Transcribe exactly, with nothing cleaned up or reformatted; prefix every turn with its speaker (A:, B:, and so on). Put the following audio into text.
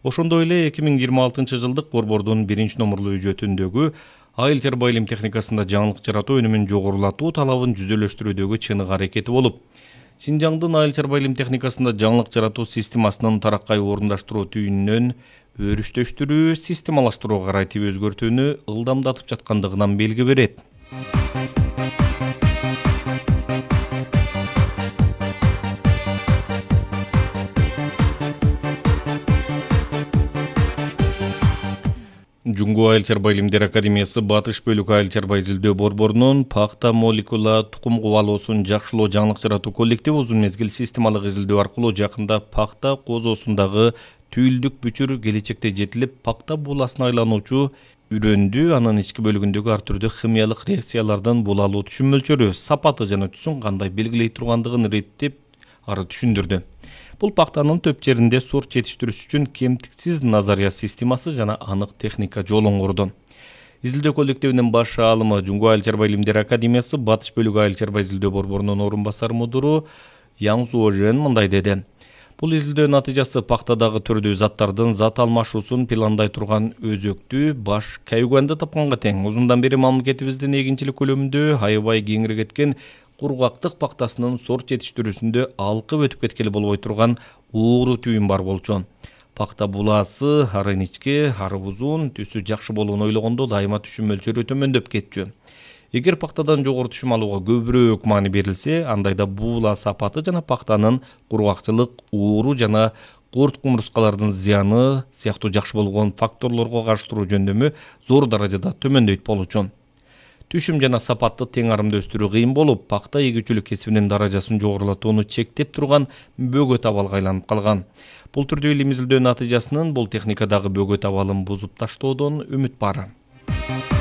A: Ошондой эле эки миң жыйырма алтынчы жылдык борбордун биринчи номерлуу үчөтүндөгү айыл чарба илим техникасында жаңылык жаратуу өнүмүн жогорулатуу талабын жүзөлөштүрүүдөгү чыныгы аракети болуп, Синжаңдын айыл чарба илим техникасында жаңылык жаратуу системасынын тараккай орундаштыруу түйүнүнөн өрүштөштүрүү, системалаштырууга карай тип өзгөртүүнү ылдамдатып жаткандыгынан белги берет. Жуңгу айыл чарба илимдер академиясы Батыш бөлүк айыл чарба изилдөө борборунун пахта молекула тукум кубалоосун жакшылоо жаңылык жаратуу коллективи узун мезгил системалык изилдөө аркылуу жакында пахта козоосундагы түйүлдүк бүчүр келечекте жетилип, пахта бууласына айлануучу үрөндү анын ички бөлүгүндөгү ар түрдүү химиялык реакциялардын булалуу түшүм мөлчөрү, сапаты жана түсүн кандай белгилей тургандыгын иреттеп ары түшүндүрдү. Бул пахтанын төп жеринде сорт жетиштирүүс үчүн кемтиксиз назария системасы жана анык техника жолун курду. Изилдөө коллективинин баш аалымы Жуңгу айыл чарба илимдер академиясы Батыш бөлүк айыл чарба изилдөө борборунун орун басар мудуру Яң Суожен мындай деди. Бул изилдөө натыйжасы пахтадагы түрдүү заттардын зат алмашуусун пландай турган өзөктүү баш кайгуанды тапканга тең. Узундан бери мамлекетибиздин эгинчилик көлөмүндө аябай кеңири кеткен кургактык пахтасынын сорт жетиштирүүсүндө алкып өтүп кеткели болбой турган ууру түйүн бар болчу. Пахта буласы ары ичке, ары узун, түсү жакшы болууну ойлогондо дайыма түшүм мөлчөрү төмөндөп кетчү. Эгер пахтадан жогору түшүм алууга көбүрөөк маани берилсе, андайда буула сапаты жана пахтанын кургакчылык, ууру жана курт кумурскалардын зыяны сыяктуу жакшы болгон факторлорго каршы туруу жөндөмү зор даражада төмөндөйт болчу. Түшүм жана сапатты тең арымда өстүрүү кыйын болуп, пахта эгүүчүлүк кесибинин даражасын жогорулатууну чектеп турган бөгөт абалга айланып калган. Бул түрдүү илим изилдөө натыйжасынын бул техникадагы бөгөт абалын бузуп таштоодон үмүт бар.